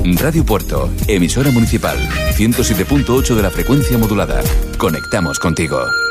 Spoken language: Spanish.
Radio Puerto, emisora municipal, 107.8 de la frecuencia modulada. Conectamos contigo.